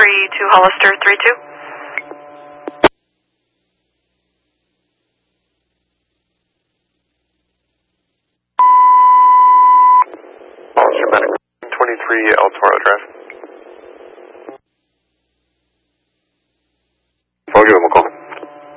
32 Hollister 32. Hollister Medic 23 El Toro Drive.